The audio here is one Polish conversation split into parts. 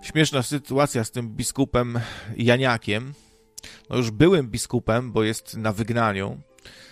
śmieszna sytuacja z tym biskupem Janiakiem. No już byłym biskupem, bo jest na wygnaniu.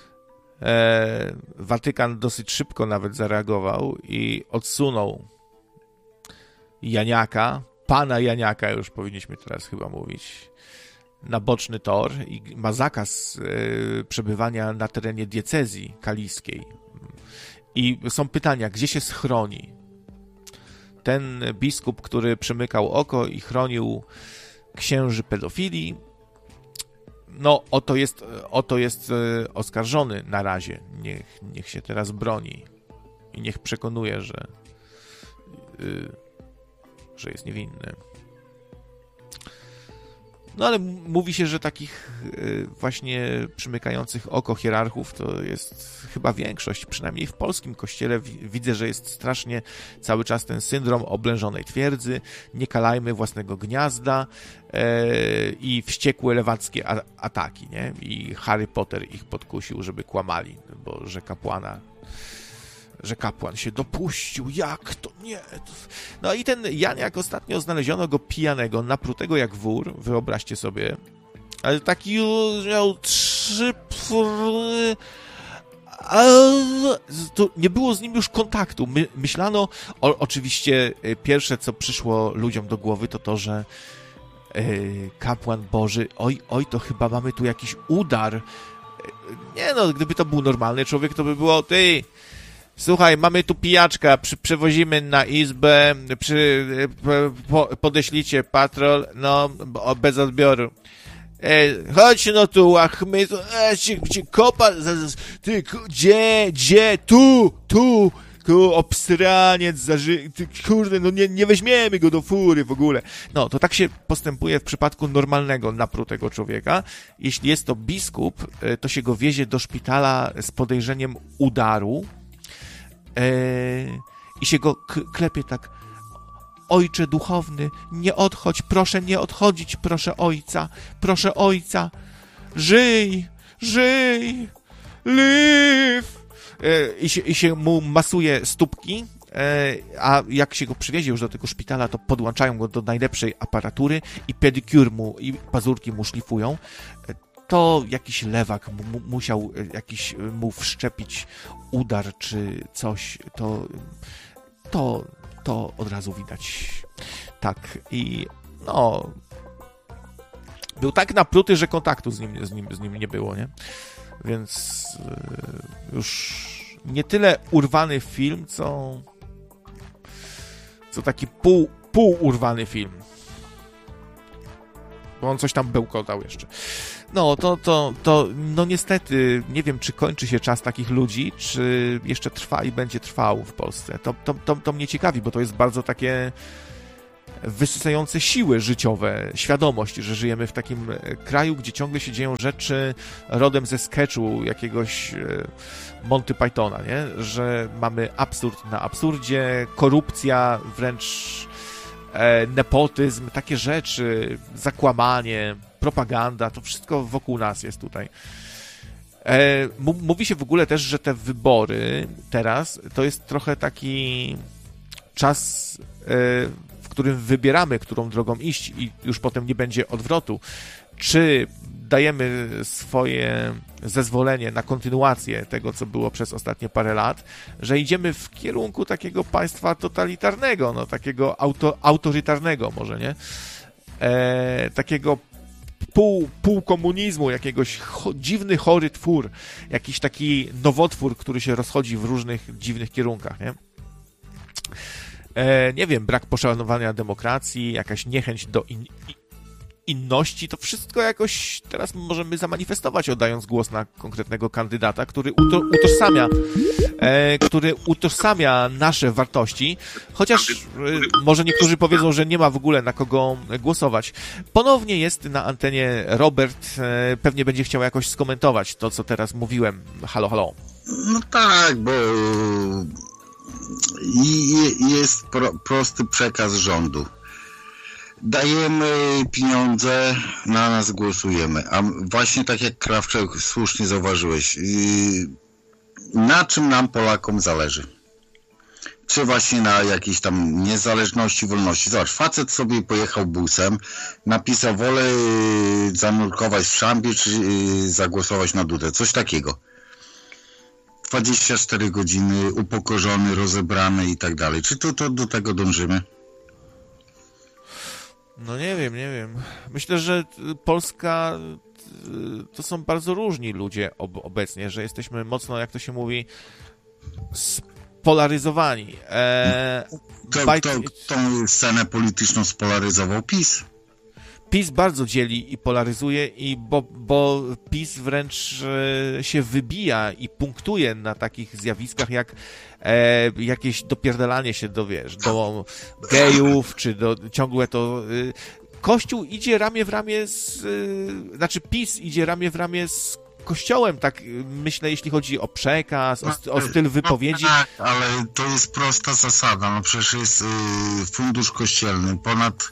Watykan dosyć szybko nawet zareagował i odsunął Janiaka, pana Janiaka już powinniśmy teraz chyba mówić, na boczny tor i ma zakaz przebywania na terenie diecezji kaliskiej. I są pytania, gdzie się schroni? Ten biskup, który przymykał oko i chronił księży pedofilii, no oto jest oskarżony na razie. Niech się teraz broni i niech przekonuje, że jest niewinny. No ale mówi się, że takich właśnie przymykających oko hierarchów to jest chyba większość, przynajmniej w polskim kościele widzę, że jest strasznie cały czas ten syndrom oblężonej twierdzy, nie kalajmy własnego gniazda i wściekłe lewackie ataki, nie? I Harry Potter ich podkusił, żeby kłamali, bo że kapłan się dopuścił, jak to nie? No i ten Janiak, ostatnio znaleziono go pijanego, naprutego jak wór, wyobraźcie sobie, ale taki miał 3 to nie było z nim już kontaktu. Myślano, oczywiście pierwsze, co przyszło ludziom do głowy, to że kapłan Boży, oj, to chyba mamy tu jakiś udar. Nie no, gdyby to był normalny człowiek, to by było, słuchaj, mamy tu pijaczka, przewozimy na izbę, podeślijcie patrol, no, bez odbioru. Chodź no tu, Achmed, cię kopa, ty, gdzie, tu, obsraniec, kurde, no nie weźmiemy go do fury w ogóle. No, to tak się postępuje w przypadku normalnego, naprutego człowieka. Jeśli jest to biskup, to się go wiezie do szpitala z podejrzeniem udaru, i się go klepie tak: ojcze duchowny, nie odchodź, proszę nie odchodzić, proszę ojca, żyj, live! I się mu masuje stópki, a jak się go przywiezie już do tego szpitala, to podłączają go do najlepszej aparatury i pedikur i pazurki mu szlifują. To jakiś lewak musiał mu wszczepić udar czy coś, to od razu widać. Tak, i no, był tak napruty, że kontaktu z nim nie było, nie? Więc już nie tyle urwany film, co taki pół urwany film. Bo on coś tam bełkotał jeszcze. No, no niestety, nie wiem, czy kończy się czas takich ludzi, czy jeszcze trwa i będzie trwał w Polsce. To mnie ciekawi, bo to jest bardzo takie wysysające siły życiowe, świadomość, że żyjemy w takim kraju, gdzie ciągle się dzieją rzeczy rodem ze sketchu jakiegoś Monty Pythona, nie? Że mamy absurd na absurdzie, korupcja, wręcz nepotyzm, takie rzeczy, zakłamanie, propaganda, to wszystko wokół nas jest tutaj. Mówi się w ogóle też, że te wybory teraz to jest trochę taki czas, w którym wybieramy, którą drogą iść i już potem nie będzie odwrotu. Czy dajemy swoje zezwolenie na kontynuację tego, co było przez ostatnie parę lat, że idziemy w kierunku takiego państwa totalitarnego, no takiego autorytarnego może, nie? Takiego pół komunizmu, jakiegoś dziwny, chory twór, jakiś taki nowotwór, który się rozchodzi w różnych dziwnych kierunkach, nie? Nie wiem, brak poszanowania demokracji, jakaś niechęć do inności, to wszystko jakoś teraz możemy zamanifestować, oddając głos na konkretnego kandydata, który utożsamia nasze wartości, chociaż może niektórzy powiedzą, że nie ma w ogóle na kogo głosować. Ponownie jest na antenie Robert, pewnie będzie chciał jakoś skomentować to, co teraz mówiłem. Halo. No tak, bo jest prosty przekaz rządu. Dajemy pieniądze, na nas głosujemy. A właśnie tak jak Krawczuk słusznie zauważyłeś, na czym nam Polakom zależy? czy właśnie na jakiejś tam niezależności, wolności. Zobacz, facet sobie pojechał busem, napisał, wolę zanurkować w szambie, czy zagłosować na Dudę. Coś takiego. 24 godziny, upokorzony, rozebrany i tak dalej. Czy to do tego dążymy? No nie wiem. Myślę, że Polska to są bardzo różni ludzie obecnie, że jesteśmy mocno, jak to się mówi, spolaryzowani. Tą scenę polityczną spolaryzował PiS. PiS bardzo dzieli i polaryzuje, bo PiS wręcz się wybija i punktuje na takich zjawiskach jak jakieś dopierdalanie się do gejów, czy ciągłe to... Kościół idzie ramię w ramię PiS idzie ramię w ramię z Kościołem, tak myślę, jeśli chodzi o przekaz, o styl wypowiedzi. Tak, ale to jest prosta zasada. No przecież jest fundusz kościelny, ponad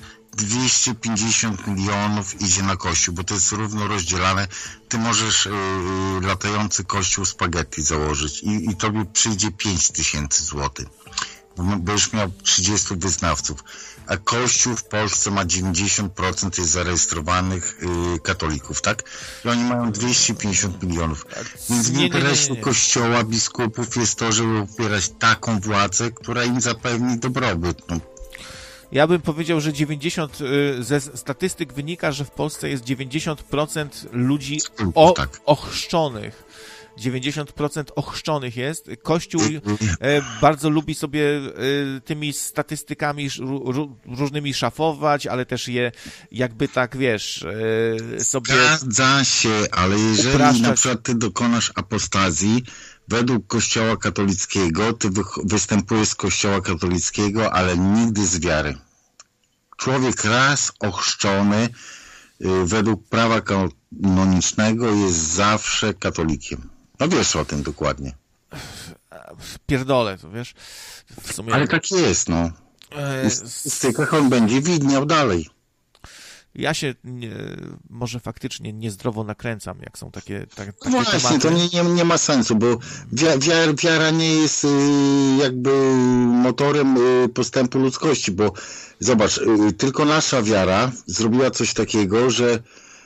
250 milionów idzie na kościół, bo to jest równo rozdzielane. Ty możesz latający kościół spaghetti założyć i tobie przyjdzie 5 000 złotych. Bo już miał 30 wyznawców, a Kościół w Polsce ma 90% jest zarejestrowanych katolików, tak? I oni mają 250 milionów. Więc w interesie Kościoła, biskupów jest to, żeby popierać taką władzę, która im zapewni dobrobyt. No. Ja bym powiedział, że ze statystyk wynika, że w Polsce jest 90% ludzi ochrzczonych. 90% ochrzczonych jest. Kościół bardzo lubi sobie tymi statystykami różnymi szafować, ale też je jakby tak, wiesz, sobie... Zgadza się, ale jeżeli na przykład ty dokonasz apostazji według Kościoła katolickiego, ty występujesz z Kościoła katolickiego, ale nigdy z wiary. Człowiek raz ochrzczony według prawa kanonicznego jest zawsze katolikiem. No wiesz o tym dokładnie. Pierdolę, to wiesz. W sumie... Ale tak jest, no. W stykach on będzie widniał dalej. Ja się może faktycznie niezdrowo nakręcam, jak są takie właśnie, tematy. To nie ma sensu, bo wiara nie jest jakby motorem postępu ludzkości, bo zobacz, tylko nasza wiara zrobiła coś takiego, że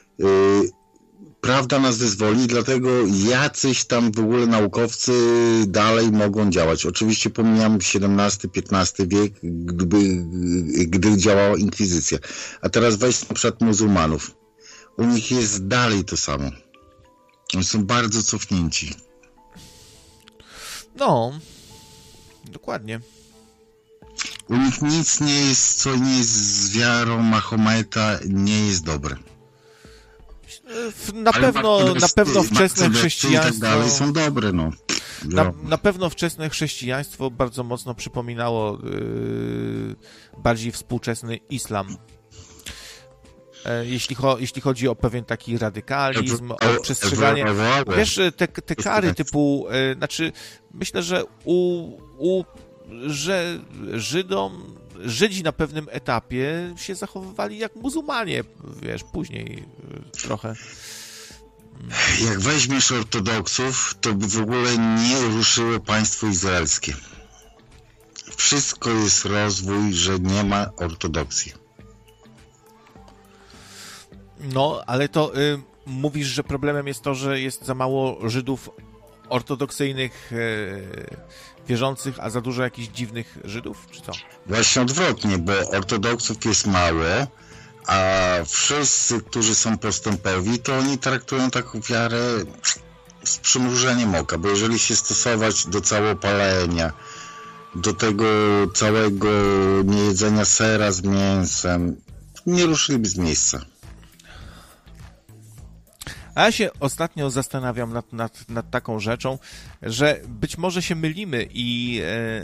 prawda nas wyzwoli, dlatego jacyś tam w ogóle naukowcy dalej mogą działać. Oczywiście pomijam XVII-XV wiek, gdy działała inkwizycja. A teraz weź na przykład muzułmanów. U nich jest dalej to samo. Oni są bardzo cofnięci. No, dokładnie. U nich nic nie jest, co nie jest z wiarą Mahometa, nie jest dobre. Na pewno wczesne chrześcijaństwo... Tak dalej są dobre, no. Na pewno wczesne chrześcijaństwo bardzo mocno przypominało bardziej współczesny islam. Jeśli chodzi o pewien taki radykalizm, o przestrzeganie... Wiesz, te kary typu... Znaczy, myślę, że że Żydzi na pewnym etapie się zachowywali jak muzułmanie, wiesz, później trochę. Jak weźmiesz ortodoksów, to by w ogóle nie ruszyło państwo izraelskie. Wszystko jest rozwój, że nie ma ortodoksji. No, ale to mówisz, że problemem jest to, że jest za mało Żydów ortodoksyjnych wierzących, a za dużo jakichś dziwnych Żydów, czy co? Właśnie odwrotnie, bo ortodoksów jest mało, a wszyscy, którzy są postępowi, to oni traktują taką wiarę z przymrużeniem oka, bo jeżeli się stosować do całopalenia, do tego całego niejedzenia sera z mięsem, nie ruszyliby z miejsca. A ja się ostatnio zastanawiam nad taką rzeczą, że być może się mylimy i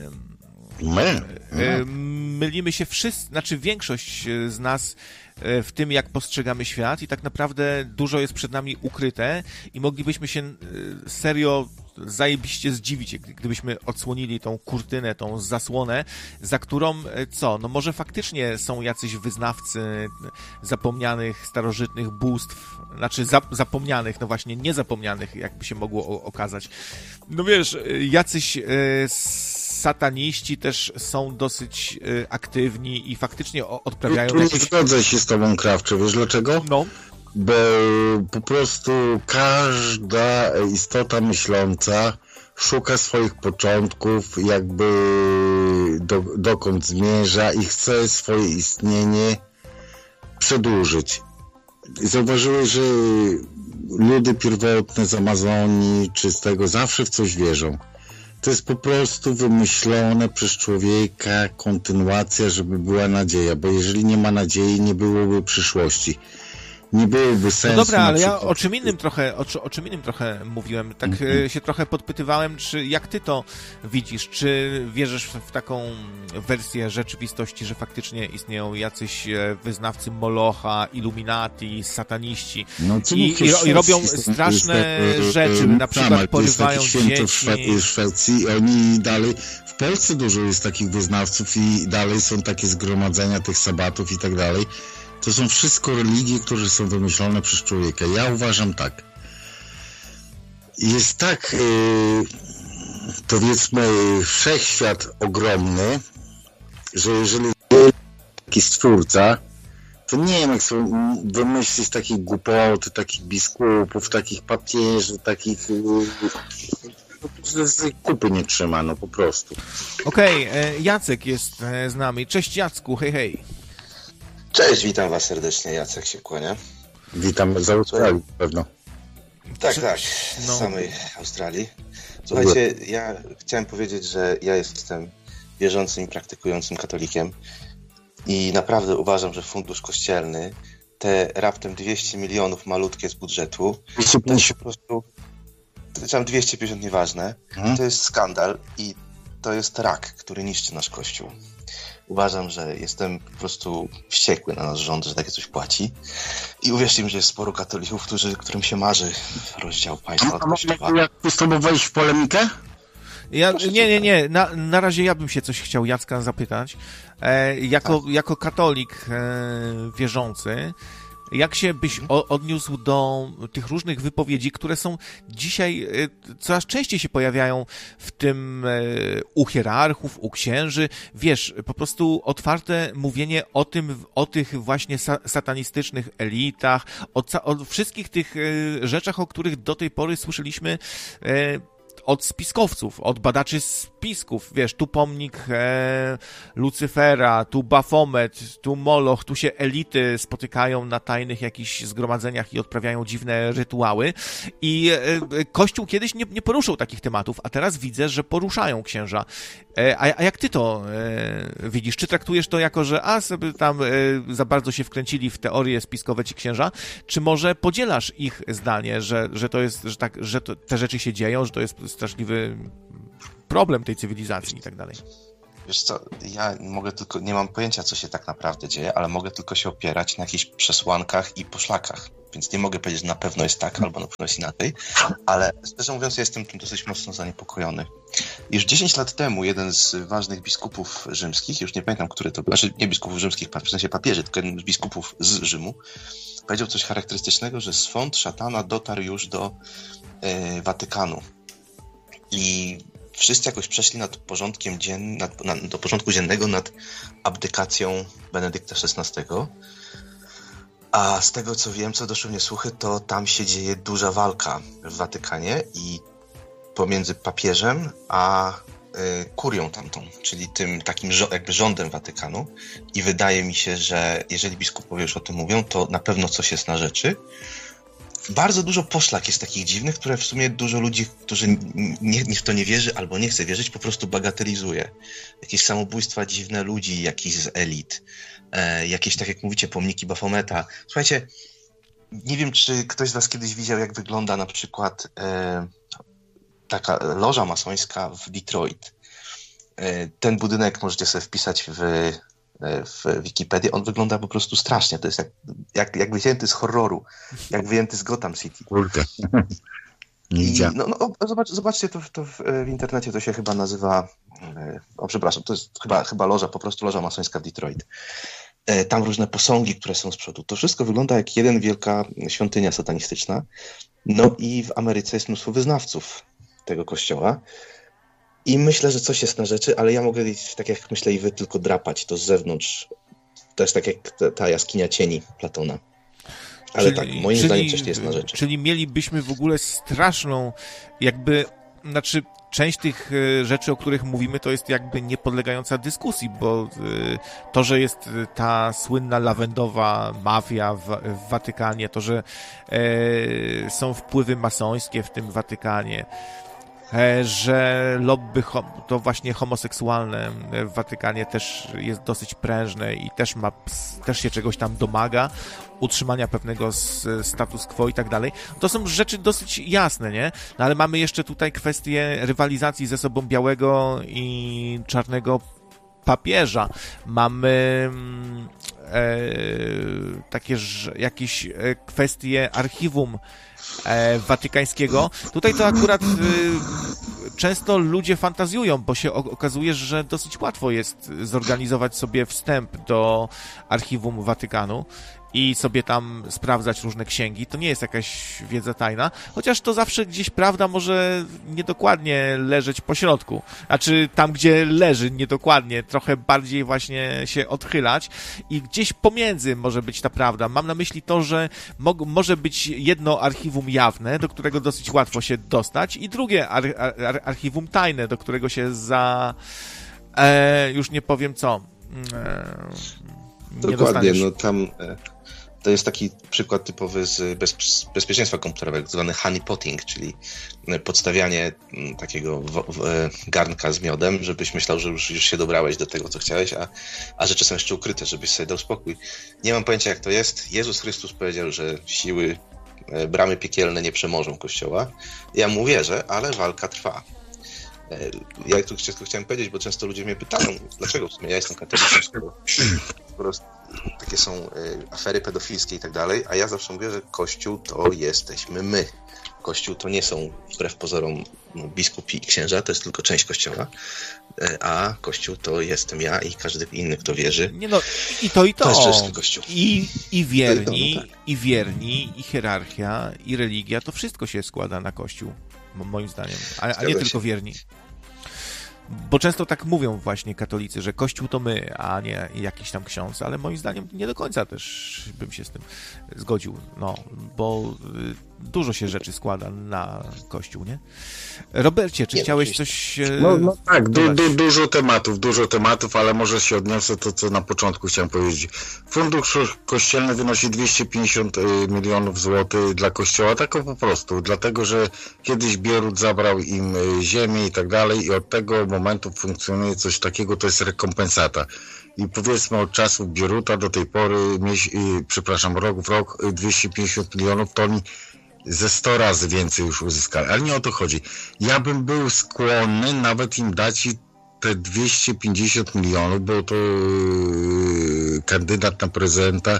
mylimy się wszyscy, znaczy większość z nas w tym, jak postrzegamy świat i tak naprawdę dużo jest przed nami ukryte i moglibyśmy się serio zajebiście zdziwić, gdybyśmy odsłonili tą kurtynę, tą zasłonę, za którą co? No może faktycznie są jacyś wyznawcy zapomnianych, starożytnych bóstw, znaczy zapomnianych, no właśnie niezapomnianych, jakby się mogło okazać. No wiesz, jacyś sataniści też są dosyć aktywni i faktycznie odprawiają Nie jakieś... zgodzę się z tobą, Krawcze, wiesz dlaczego? No. Bo po prostu każda istota myśląca szuka swoich początków, jakby dokąd zmierza i chce swoje istnienie przedłużyć. Zauważyłeś, że ludy pierwotne z Amazonii czy z tego zawsze w coś wierzą. To jest po prostu wymyślone przez człowieka kontynuacja, żeby była nadzieja, bo jeżeli nie ma nadziei, nie byłoby przyszłości. Nie byłoby sensu. No dobra, ale ja o czym innym trochę mówiłem. Tak się trochę podpytywałem, jak ty to widzisz? Czy wierzysz w taką wersję rzeczywistości, że faktycznie istnieją jacyś wyznawcy Molocha, Illuminati, sataniści i robią straszne rzeczy, na przykład porywają dzieci. W Szwecji oni dalej... W Polsce dużo jest takich wyznawców i dalej są takie zgromadzenia tych sabatów i tak dalej. To są wszystko religie, które są wymyślone przez człowieka. Ja uważam tak. Jest tak, powiedzmy, wszechświat ogromny, że jeżeli taki stwórca, to nie wiem, jak sobie wymyślić takich głupot, takich biskupów, takich papieży, takich... z kupy nie trzyma, no po prostu. Okej, Jacek jest z nami. Cześć Jacku, hej, hej. Cześć, witam was serdecznie, Jacek się kłania. Witam z Australii pewno. Tak, z samej Australii. Słuchajcie, ja chciałem powiedzieć, że ja jestem wierzącym i praktykującym katolikiem i naprawdę uważam, że fundusz kościelny, te raptem 200 milionów malutkie z budżetu, to jest po prostu, tam 250 nieważne, to jest skandal i to jest rak, który niszczy nasz kościół. Uważam, że jestem po prostu wściekły na nasz rząd, że takie coś płaci. I uwierzcie mi, że jest sporo katolików, którym się marzy rozdział państwa od kościoła. Jak z tobą wejść w polemikę? Nie. Na razie ja bym się coś chciał Jacka zapytać. Jako katolik wierzący, jak się byś odniósł do tych różnych wypowiedzi, które są dzisiaj, coraz częściej się pojawiają w tym u hierarchów, u księży, wiesz, po prostu otwarte mówienie o tych właśnie satanistycznych elitach, o wszystkich tych rzeczach, o których do tej pory słyszeliśmy od spiskowców, od badaczy spisków, wiesz, tu pomnik Lucyfera, tu Bafomet, tu Moloch, tu się elity spotykają na tajnych jakichś zgromadzeniach i odprawiają dziwne rytuały i Kościół kiedyś nie poruszał takich tematów, a teraz widzę, że poruszają księża. A jak ty to widzisz? Czy traktujesz to jako, że sobie tam za bardzo się wkręcili w teorie spiskowe ci księża, czy może podzielasz ich zdanie, że to jest, że te rzeczy się dzieją, że to jest straszliwy problem tej cywilizacji i tak dalej? Wiesz co, ja nie mam pojęcia, co się tak naprawdę dzieje, ale mogę tylko się opierać na jakichś przesłankach i poszlakach. Więc nie mogę powiedzieć, że na pewno jest tak, albo na pewno jest inaczej, ale szczerze mówiąc, ja jestem tym dosyć mocno zaniepokojony. Już 10 lat temu jeden z ważnych biskupów rzymskich, już nie pamiętam, który to był, znaczy nie biskupów rzymskich, w sensie papieży, tylko jeden z biskupów z Rzymu, powiedział coś charakterystycznego, że swąd szatana dotarł już do Watykanu. I wszyscy jakoś przeszli nad porządkiem do porządku dziennego nad abdykacją Benedykta XVI. A z tego, co wiem, co doszły mnie słuchy, to tam się dzieje duża walka w Watykanie i pomiędzy papieżem a kurią tamtą, czyli tym takim jakby rządem Watykanu. I wydaje mi się, że jeżeli biskupowie już o tym mówią, to na pewno coś jest na rzeczy. Bardzo dużo poszlak jest takich dziwnych, które w sumie dużo ludzi, którzy w to nie wierzy albo nie chce wierzyć, po prostu bagatelizuje. Jakieś samobójstwa dziwne ludzi, jakichś z elit, jakieś, tak jak mówicie, pomniki Bafometa. Słuchajcie, nie wiem, czy ktoś z was kiedyś widział, jak wygląda na przykład taka loża masońska w Detroit. Ten budynek możecie sobie wpisać w Wikipedię, on wygląda po prostu strasznie. To jest jak wyjęty z horroru, jak wyjęty z Gotham City. Kurde. Zobaczcie to w internecie, to się chyba nazywa, przepraszam, to jest chyba loża, po prostu loża masońska w Detroit. Tam różne posągi, które są z przodu. To wszystko wygląda jak jeden wielka świątynia satanistyczna. No i w Ameryce jest mnóstwo wyznawców tego kościoła. I myślę, że coś jest na rzeczy, ale ja mogę, tak jak myślę i wy, tylko drapać to z zewnątrz. Też tak jak ta jaskinia cieni Platona. Ale tak, moim zdaniem coś jest na rzeczy. Czyli mielibyśmy w ogóle straszną, znaczy część tych rzeczy, o których mówimy, to jest jakby niepodlegająca dyskusji, bo to, że jest ta słynna lawendowa mafia w Watykanie, to, że są wpływy masońskie w tym Watykanie, że lobby to właśnie homoseksualne w Watykanie też jest dosyć prężne i też się czegoś tam domaga, utrzymania pewnego status quo i tak dalej. To są rzeczy dosyć jasne, nie? No ale mamy jeszcze tutaj kwestię rywalizacji ze sobą białego i czarnego papieża. Mamy takie jakieś kwestie archiwum watykańskiego. Tutaj to akurat często ludzie fantazjują, bo się okazuje, że dosyć łatwo jest zorganizować sobie wstęp do archiwum Watykanu i sobie tam sprawdzać różne księgi. To nie jest jakaś wiedza tajna, chociaż to zawsze gdzieś prawda może niedokładnie leżeć po środku. Znaczy tam, gdzie leży niedokładnie, trochę bardziej właśnie się odchylać i gdzieś pomiędzy może być ta prawda. Mam na myśli to, że może być jedno archiwum jawne, do którego dosyć łatwo się dostać i drugie archiwum tajne, do którego się już nie powiem co. Dokładnie, no tam to jest taki przykład typowy z bezpieczeństwa komputerowego, zwany honeypotting, czyli podstawianie takiego garnka z miodem, żebyś myślał, że już się dobrałeś do tego, co chciałeś, a rzeczy są jeszcze ukryte, żebyś sobie dał spokój. Nie mam pojęcia, jak to jest. Jezus Chrystus powiedział, że siły, bramy piekielne nie przemożą Kościoła. Ja mu wierzę, ale walka trwa. Ja tu chciałem powiedzieć, bo często ludzie mnie pytają, dlaczego w sumie ja jestem katolikiem, skoro takie są afery pedofilskie i tak dalej, a ja zawsze mówię, że Kościół to jesteśmy my. Kościół to nie są wbrew pozorom biskupi i księża, to jest tylko część Kościoła, a Kościół to jestem ja i każdy inny, kto wierzy. Nie no, i to. To jest czysty Kościół. I wierni, i hierarchia, i religia, to wszystko się składa na Kościół, moim zdaniem, a nie tylko wierni. Bo często tak mówią właśnie katolicy, że Kościół to my, a nie jakiś tam ksiądz, ale moim zdaniem nie do końca też bym się z tym zgodził, no, bo dużo się rzeczy składa na Kościół, nie? Robercie, czy chciałeś coś... No tak, dużo tematów, ale może się odniosę to, co na początku chciałem powiedzieć. Fundusz kościelny wynosi 250 milionów złotych dla Kościoła, tak po prostu, dlatego, że kiedyś Bierut zabrał im ziemię i tak dalej i od tego momentu funkcjonuje coś takiego, to jest rekompensata. I powiedzmy od czasów Bieruta do tej pory, rok w rok 250 milionów, to oni ze 100 razy więcej już uzyskali. Ale nie o to chodzi. Ja bym był skłonny nawet im dać te 250 milionów, bo to kandydat na prezydenta,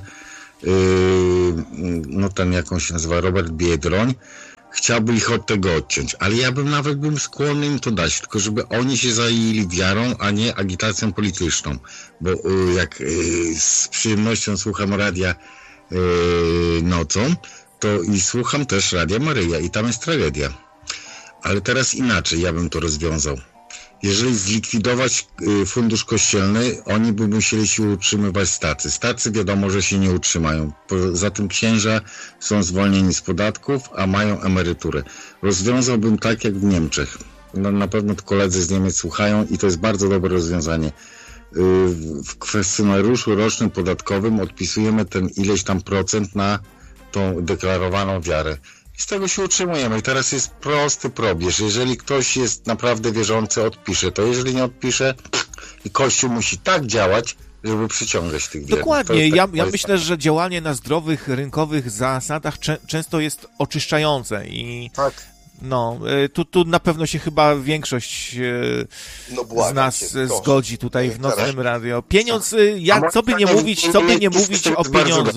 no ten jak on się nazywa, Robert Biedroń, chciałby ich od tego odciąć, ale ja bym nawet skłonny im to dać, tylko żeby oni się zajęli wiarą, a nie agitacją polityczną, bo jak z przyjemnością słucham radia nocą, to i słucham też Radia Maryja i tam jest tragedia. Ale teraz inaczej ja bym to rozwiązał. Jeżeli zlikwidować fundusz kościelny, oni by musieli się utrzymywać stacy. Stacy wiadomo, że się nie utrzymają. Poza tym księża są zwolnieni z podatków, a mają emeryturę. Rozwiązałbym tak jak w Niemczech. No, na pewno koledzy z Niemiec słuchają i to jest bardzo dobre rozwiązanie. W kwestionariuszu rocznym podatkowym odpisujemy ten ileś tam procent na tą deklarowaną wiarę. I z tego się utrzymujemy. I teraz jest prosty probierz. Jeżeli ktoś jest naprawdę wierzący, odpisze to. Jeżeli nie odpisze, i Kościół musi tak działać, żeby przyciągać tych wiernych. Dokładnie. Ja myślę, że działanie na zdrowych, rynkowych zasadach często jest oczyszczające i tak. No, tu na pewno się chyba większość z nas zgodzi tutaj w Nocnym Radio. Pieniądz, co by nie mówić o pieniądzu,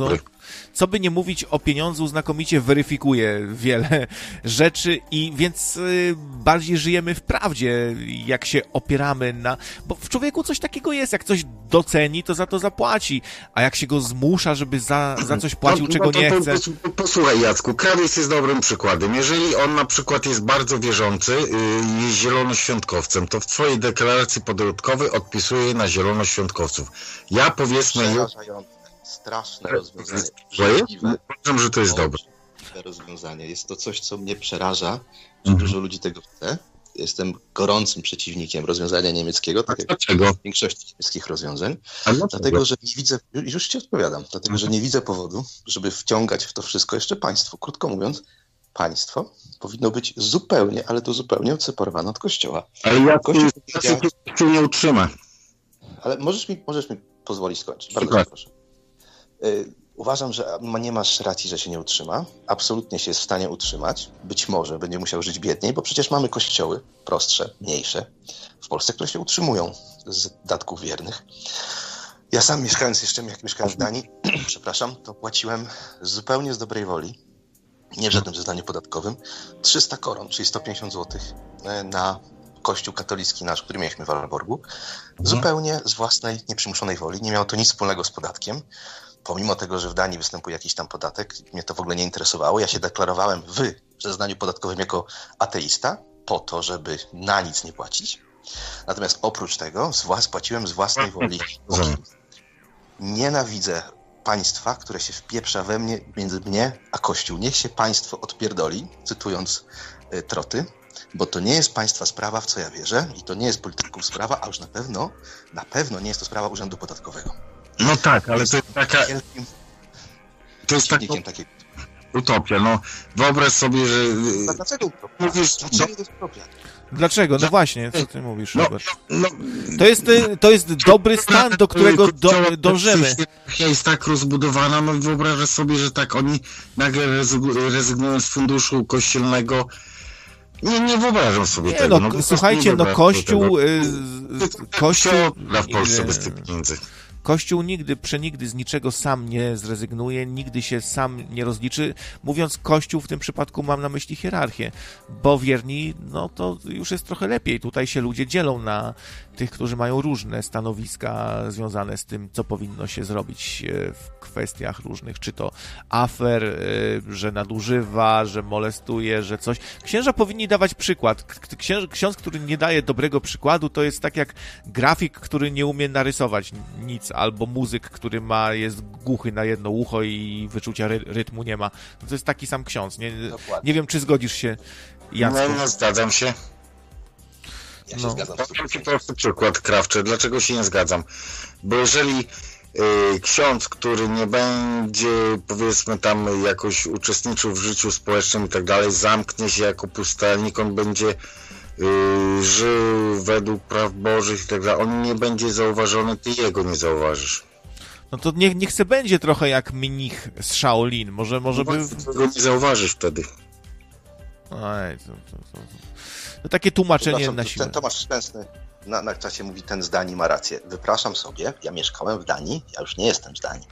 co by nie mówić o pieniądzu, znakomicie weryfikuje wiele rzeczy i więc bardziej żyjemy w prawdzie, jak się opieramy na... Bo w człowieku coś takiego jest, jak coś doceni, to za to zapłaci, a jak się go zmusza, żeby za coś płacił, czego nie chce... Posłuchaj, Jacku, krawiec jest dobrym przykładem. Jeżeli on na przykład jest bardzo wierzący, jest zielonoświątkowcem, to w twojej deklaracji podatkowej odpisuje na zielonoświątkowców. Ja powiedzmy... Straszne rozwiązanie. Uważam, że to jest dobre. Rozwiązanie. Jest to coś, co mnie przeraża, że dużo ludzi tego chce. Jestem gorącym przeciwnikiem rozwiązania niemieckiego, tak jak większości niemieckich rozwiązań. Dlatego, że nie widzę, już ci odpowiadam, dlatego, że nie widzę powodu, żeby wciągać w to wszystko jeszcze państwo. Krótko mówiąc, państwo powinno być zupełnie, ale to zupełnie odseparowane od Kościoła. Ale ja Kościół nie utrzyma. Ale możesz mi pozwolić skończyć. Bardzo proszę. Uważam, że nie masz racji, że się nie utrzyma. Absolutnie się jest w stanie utrzymać. Być może będzie musiał żyć biedniej, bo przecież mamy kościoły prostsze, mniejsze w Polsce, które się utrzymują z datków wiernych. Ja sam jak mieszkałem w Danii, przepraszam, to płaciłem zupełnie z dobrej woli, nie w żadnym zeznaniu podatkowym, 300 koron, czyli 150 zł na kościół katolicki nasz, który mieliśmy w Aalborgu, zupełnie z własnej, nieprzymuszonej woli. Nie miało to nic wspólnego z podatkiem. Pomimo tego, że w Danii występuje jakiś tam podatek, mnie to w ogóle nie interesowało. Ja się deklarowałem w zeznaniu podatkowym jako ateista, po to, żeby na nic nie płacić. Natomiast oprócz tego płaciłem z własnej woli. Nienawidzę państwa, które się wpieprza we mnie, między mnie a Kościół. Niech się państwo odpierdoli, cytując Troty, bo to nie jest państwa sprawa, w co ja wierzę, i to nie jest polityków sprawa, a już na pewno nie jest to sprawa Urzędu Podatkowego. No tak, ale to jest taka... To jest taka utopia, no. Wyobraź sobie, że... Dlaczego utopia? Mówisz, dlaczego to jest utopia? Dlaczego? No właśnie, co ty mówisz, Robert? To jest dobry stan, do którego dążymy. Jest tak rozbudowana, no wyobrażasz sobie, że tak oni nagle rezygnują z funduszu kościelnego. Nie wyobrażam sobie tego. No, słuchajcie, no Kościół w Polsce bez tych pieniędzy. Kościół przenigdy z niczego sam nie zrezygnuje, nigdy się sam nie rozliczy. Mówiąc Kościół, w tym przypadku mam na myśli hierarchię, bo wierni, no to już jest trochę lepiej. Tutaj się ludzie dzielą na tych, którzy mają różne stanowiska związane z tym, co powinno się zrobić w kwestiach różnych, czy to afer, że nadużywa, że molestuje, że coś. Księża powinni dawać przykład. Ksiądz, który nie daje dobrego przykładu, to jest tak jak grafik, który nie umie narysować nic, albo muzyk, który jest głuchy na jedno ucho i wyczucia rytmu nie ma. To jest taki sam ksiądz. Nie wiem, czy zgodzisz się, Jacku. No, zgadzam się. Ja się zgadzam. Powiem ci prosty przykład, Krawcze. Dlaczego się nie zgadzam? Bo jeżeli ksiądz, który nie będzie, powiedzmy, tam jakoś uczestniczył w życiu społecznym i tak dalej, zamknie się jako pustelnik, on będzie żył według praw bożych i tak dalej, on nie będzie zauważony, ty jego nie zauważysz. No to niech se będzie trochę jak mnich z Shaolin. Może by... Go nie zauważysz wtedy. To takie tłumaczenie na siłę. Ten Tomasz Szczęsny na czasie mówi, ten z Danii ma rację. Wypraszam sobie, ja mieszkałem w Danii, ja już nie jestem z Danii.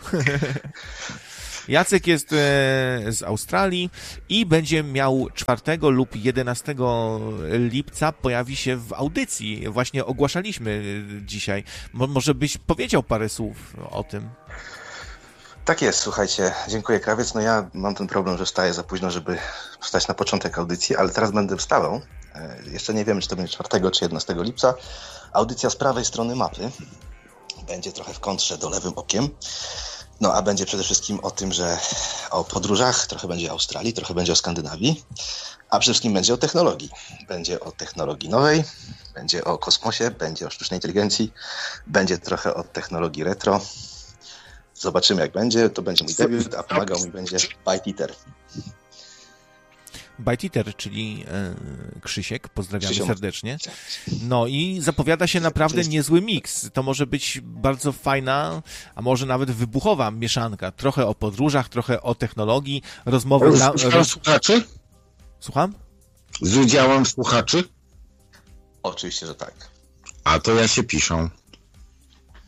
Jacek jest z Australii i będzie miał 4 lub 11 lipca pojawi się w audycji. Właśnie ogłaszaliśmy dzisiaj. Może byś powiedział parę słów o tym? Tak jest, słuchajcie. Dziękuję, Krawiec. No ja mam ten problem, że wstaję za późno, żeby wstać na początek audycji, ale teraz będę wstawał. Jeszcze nie wiemy, czy to będzie 4 czy 11 lipca. Audycja z prawej strony mapy. Będzie trochę w kontrze do Lewym Okiem. No a będzie przede wszystkim o tym, że o podróżach, trochę będzie o Australii, trochę będzie o Skandynawii, a przede wszystkim będzie o technologii. Będzie o technologii nowej, będzie o kosmosie, będzie o sztucznej inteligencji, będzie trochę o technologii retro. Zobaczymy, jak będzie. To będzie mój debiut, a pomagał mi będzie ByteEater. ByteEater, czyli Krzysiek, pozdrawiamy serdecznie. No i zapowiada się naprawdę niezły miks. To może być bardzo fajna, a może nawet wybuchowa mieszanka. Trochę o podróżach, trochę o technologii, rozmowy... Z udziałem słuchaczy? Słucham? Z udziałem słuchaczy? Oczywiście, że tak. A to ja się piszę.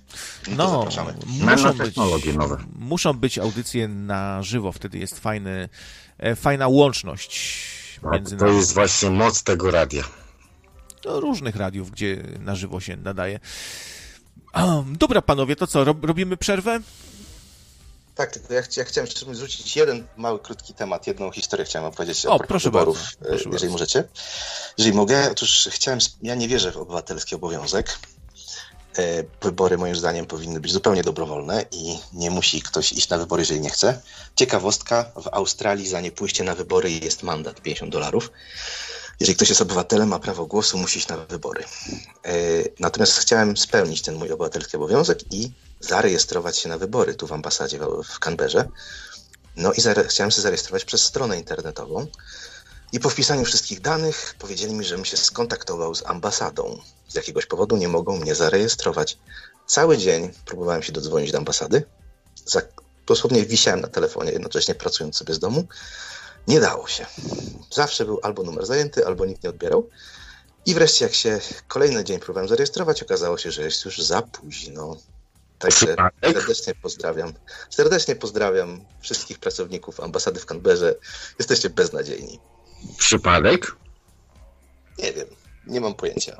No, zapraszamy. muszą być audycje na żywo, wtedy jest fajna łączność między To nami. jest właśnie moc tego radia. Do różnych radiów, gdzie na żywo się nadaje. Dobra, panowie, to co, robimy przerwę? Tak, tylko ja chciałem jeszcze zrzucić jeden mały, krótki temat, jedną historię chciałem opowiedzieć proszę wyborów, bardzo, proszę jeżeli możecie. Jeżeli mogę, otóż ja nie wierzę w obywatelski obowiązek. Wybory moim zdaniem powinny być zupełnie dobrowolne i nie musi ktoś iść na wybory, jeżeli nie chce. Ciekawostka, w Australii za niepójście na wybory jest mandat $50. Jeżeli ktoś jest obywatelem, ma prawo głosu, musi iść na wybory. Natomiast chciałem spełnić ten mój obywatelski obowiązek i zarejestrować się na wybory tu w ambasadzie w Canberrze. No i chciałem się zarejestrować przez stronę internetową. I po wpisaniu wszystkich danych powiedzieli mi, żebym się skontaktował z ambasadą. Z jakiegoś powodu nie mogą mnie zarejestrować. Cały dzień próbowałem się dodzwonić do ambasady. Dosłownie wisiałem na telefonie, jednocześnie pracując sobie z domu. Nie dało się. Zawsze był albo numer zajęty, albo nikt nie odbierał. I wreszcie jak się kolejny dzień próbowałem zarejestrować, okazało się, że jest już za późno. Także serdecznie pozdrawiam wszystkich pracowników ambasady w Canberrze. Jesteście beznadziejni. Przypadek? Nie wiem, nie mam pojęcia.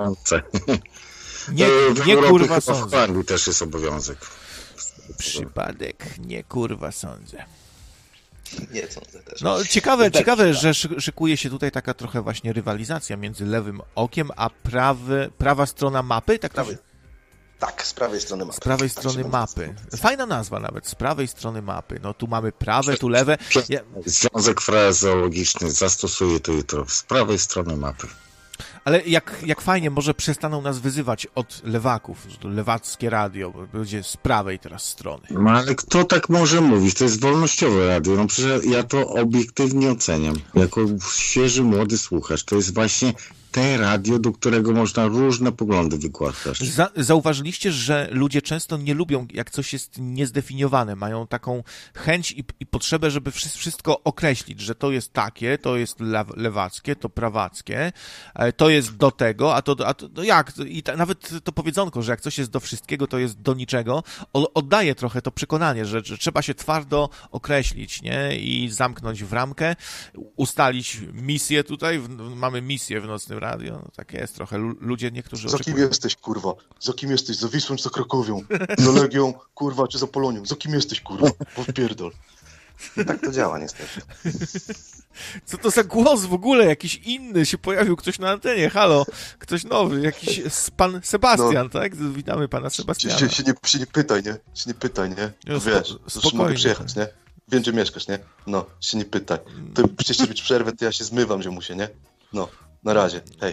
Nie kurwa sądzę. W Holandii też jest obowiązek. Przypadek, nie kurwa sądzę. Nie sądzę też. No ciekawe, że szykuje się tutaj taka trochę właśnie rywalizacja między lewym okiem, a prawa strona mapy, tak? Tak, z prawej strony mapy. Z prawej strony mapy. Fajna nazwa nawet, z prawej strony mapy. No tu mamy prawe, tu lewe. Związek frazeologiczny zastosuje to jutro z prawej strony mapy. Ale jak fajnie, może przestaną nas wyzywać od lewaków, że to lewackie radio, bo będzie z prawej teraz strony. No ale kto tak może mówić? To jest wolnościowe radio. No przecież ja to obiektywnie oceniam. Jako świeży, młody słuchacz. To jest właśnie te radio, do którego można różne poglądy wykładać. Zauważyliście, że ludzie często nie lubią, jak coś jest niezdefiniowane. Mają taką chęć i potrzebę, żeby wszystko określić, że to jest takie, to jest lewackie, to prawackie, to jest do tego, a to jak? I nawet to powiedzonko, że jak coś jest do wszystkiego, to jest do niczego, oddaje trochę to przekonanie, że trzeba się twardo określić, nie? I zamknąć w ramkę, ustalić misję tutaj. Mamy misję w Nocnym Radio, no tak jest trochę. Ludzie niektórzy Za kim jesteś, kurwa? Za kim jesteś? Za Wisłą czy za Krakowią? Za Legią, kurwa, czy za Polonią? Za kim jesteś, kurwa? Popierdol. Tak to działa niestety. Co to za głos w ogóle? Jakiś inny się pojawił, ktoś na antenie. Halo, ktoś nowy, jakiś pan Sebastian, tak? Witamy pana Sebastiana. Się nie pytaj, nie? Się nie pytaj, nie? No, wiesz, że mogę przyjechać, nie? Wiem, gdzie mieszkasz, nie? No, się nie pytaj. To chcesz robić przerwę, to ja się zmywam, ziomusie, nie? No, na razie, hej.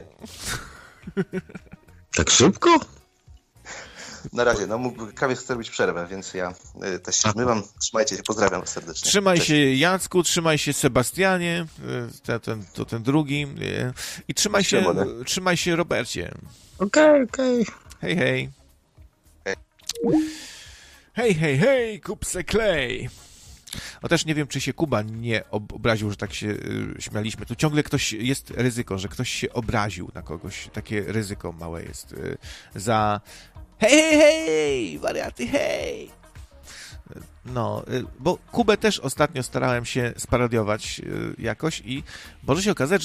Tak szybko? Na razie, no Krawiec chce robić przerwę, więc ja też się zmywam. Trzymajcie się, pozdrawiam serdecznie. Trzymaj się Jacku, trzymaj się Sebastianie, ten drugi i trzymaj się Robercie. Okej. Hej, hej. Hej, kup se klej. No też nie wiem, czy się Kuba nie obraził, że tak się śmialiśmy. Tu ciągle jest ryzyko, że ktoś się obraził na kogoś. Takie ryzyko małe jest za hej, wariaty, hej. No, bo Kubę też ostatnio starałem się sparodiować jakoś i może się okazać,